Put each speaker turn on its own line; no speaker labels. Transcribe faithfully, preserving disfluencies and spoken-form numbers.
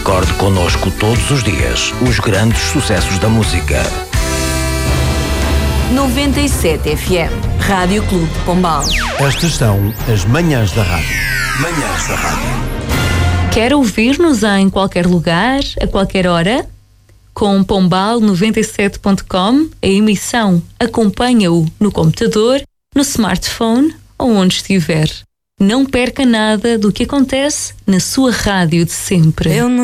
Recorde connosco todos os dias os grandes sucessos da música.
noventa e sete F M, Rádio Clube de Pombal.
Estas são as manhãs da rádio.
Manhãs da rádio.
Quer ouvir-nos em qualquer lugar, a qualquer hora? Com Pombal noventa e sete ponto com, a emissão acompanha-o no computador, no smartphone ou onde estiver. Não perca nada do que acontece na sua rádio de sempre.
Eu não